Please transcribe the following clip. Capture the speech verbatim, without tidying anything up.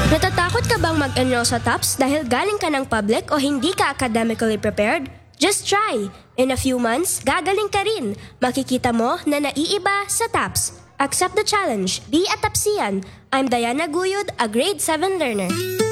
Natatakot ka bang mag-enroll sa TOPS dahil galing ka ng public o hindi ka academically prepared? Just try! In a few months, gagaling ka rin. Makikita mo na naiiba sa TOPS. Accept the challenge. Be a TOPSian. I'm Diana Guyod, a grade seven learner.